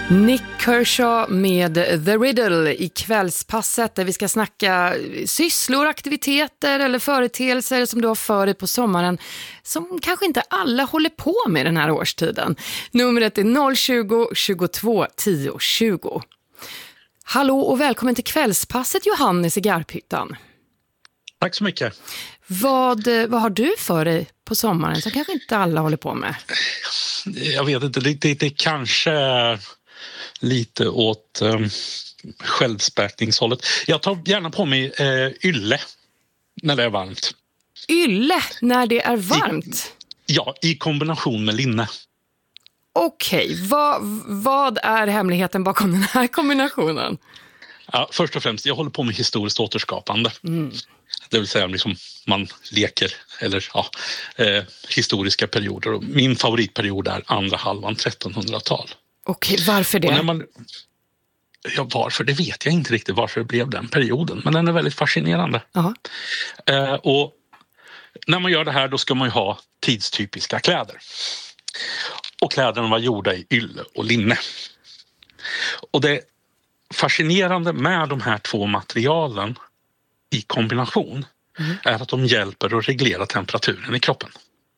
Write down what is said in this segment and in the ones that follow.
Nick Kershaw med The Riddle i kvällspasset där vi ska snacka sysslor, aktiviteter eller företeelser som du har för dig på sommaren som kanske inte alla håller på med den här årstiden. Numret är 020-22 10 20. Hallå och välkommen till kvällspasset, Johannes i Garphyttan. Tack så mycket. Vad har du för dig på sommaren som kanske inte alla håller på med? Jag vet inte, det kanske lite åt självspäkningshållet. Jag tar gärna på mig ylle när det är varmt. Ylle när det är varmt? I kombination med linne. Okej, vad är hemligheten bakom den här kombinationen? Ja, först och främst, jag håller på med historiskt återskapande. Det vill säga liksom man leker eller historiska perioder. Och min favoritperiod är andra halvan 1300-tal. Okej, varför det? Varför? Det vet jag inte riktigt varför det blev den perioden. Men den är väldigt fascinerande. Och när man gör det här då ska man ju ha tidstypiska kläder. Och kläderna var gjorda i ylle och linne. Och det fascinerande med de här två materialen i kombination är att de hjälper att reglera temperaturen i kroppen.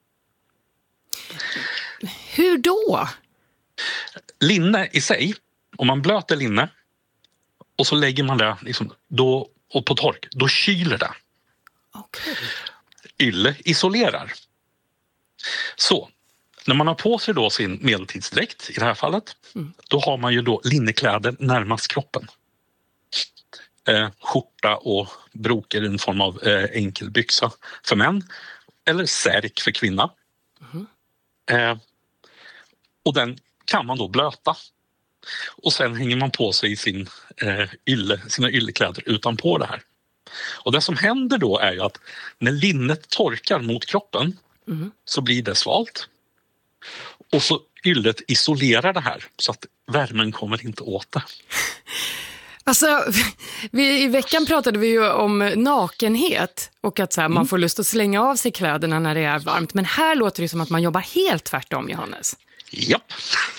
Hur då? Linne i sig, om man blöter linne och så lägger man det liksom då, och på tork, då kyler det. Okay. Ylle isolerar. Så, när man har på sig då sin medeltidsdräkt i det här fallet, då har man ju då linnekläder närmast kroppen. Skjorta och broker i en form av enkel byxa för män eller särk för kvinna. Och den kan man då blöta. Och sen hänger man på sig sina yllekläder utanpå det här. Och det som händer då är ju att när linnet torkar mot kroppen så blir det svalt. Och så yllet isolerar det här så att värmen kommer inte åt det. Alltså, i veckan pratade vi ju om nakenhet och att så här, man får lust att slänga av sig kläderna när det är varmt. Men här låter det som att man jobbar helt tvärtom, Johannes. Japp.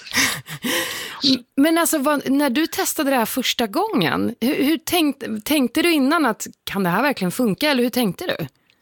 Men alltså, när du testade det här första gången, hur tänkte du innan att kan det här verkligen funka eller hur tänkte du?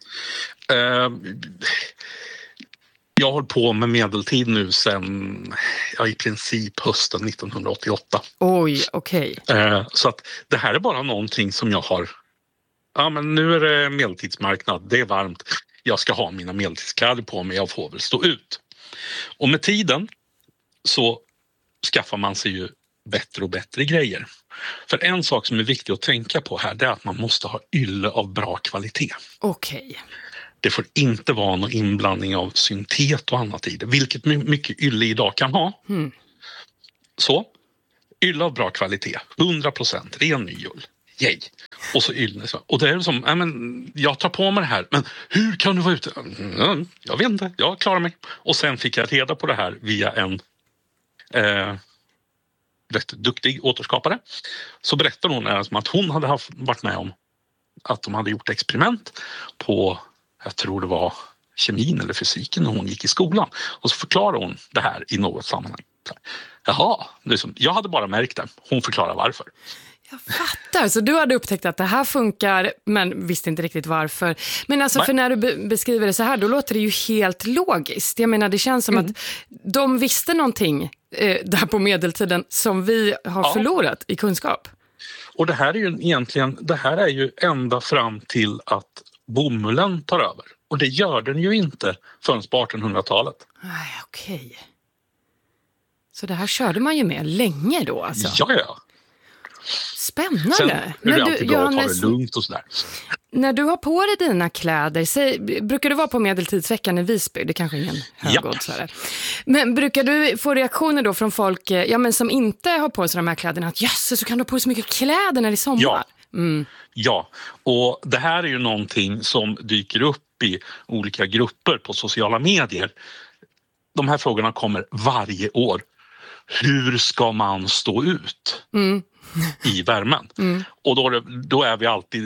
Jag har hållit på med medeltid nu sedan i princip hösten 1988. Oj, okej. Så att det här är bara någonting som jag har... Ja, men nu är det medeltidsmarknad, det är varmt. Jag ska ha mina medeltidskläder på mig, jag får väl stå ut. Och med tiden så skaffar man sig ju bättre och bättre grejer. För en sak som är viktig att tänka på här, det är att man måste ha ylle av bra kvalitet. Okej. Det får inte vara någon inblandning av syntet och annat i det. Vilket mycket ylle idag kan ha. Så, ylle av bra kvalitet. 100% ren nyull. Yay. Och så ylle. Och det är som, jag tar på mig det här. Men hur kan du vara ute? Jag vet inte, jag klarar mig. Och sen fick jag reda på det här via en rätt duktig återskapare. Så berättade hon att hon hade varit med om att de hade gjort experiment på, jag tror det var kemin eller fysiken när hon gick i skolan. Och så förklarade hon det här i något sammanhang. Jaha, jag hade bara märkt det. Hon förklarar varför. Jag fattar, så du hade upptäckt att det här funkar men visste inte riktigt varför. Men alltså för när du beskriver det så här, då låter det ju helt logiskt. Jag menar, det känns som att de visste någonting där på medeltiden som vi har förlorat i kunskap. Och det här är ju egentligen, det här är ju ända fram till att bomullen tar över. Och det gör den ju inte förrän på 1800-talet. Nej, okej. Så det här körde man ju med länge då alltså? Ja. Spännande. Sen är det alltid bra att ta det lugnt och sådär. När du har på dig dina kläder, brukar du vara på medeltidsveckan i Visby? Det är kanske ingen högod sådär. Men brukar du få reaktioner då från folk som inte har på sig de här kläderna? Att så kan du ha på dig så mycket kläder när det är sommar? Ja, och det här är ju någonting som dyker upp i olika grupper på sociala medier. De här frågorna kommer varje år. Hur ska man stå ut i värmen? Och då är vi alltid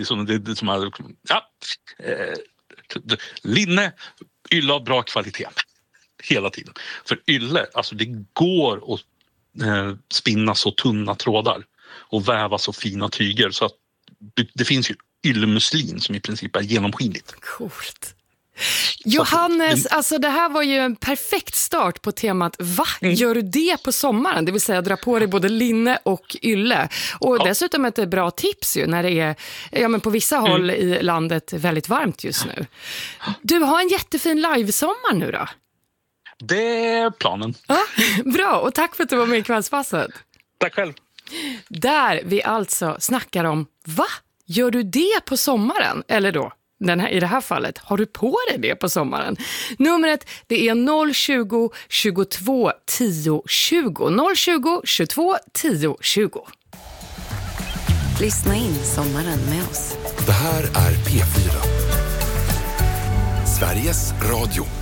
linne, ylle av bra kvalitet hela tiden. För ylle, alltså det går att spinna så tunna trådar och väva så fina tyger så att det finns ju yllemuslin som i princip är genomskinligt. Coolt. Johannes, alltså det här var ju en perfekt start på temat gör du det på sommaren? Det vill säga dra på dig både linne och ylle. Och dessutom ett bra tips ju när det är men på vissa håll i landet väldigt varmt just nu. Du har en jättefin livesommar nu då? Det är planen. Ja, bra, och tack för att du var med i Kvällspasset. Tack själv. Där vi alltså snackar om, gör du det på sommaren? Eller då, i det här fallet, har du på dig det på sommaren? Numret, det är 020 22 10 20. 020 22 10 20. Lyssna in sommaren med oss. Det här är P4. Sveriges Radio.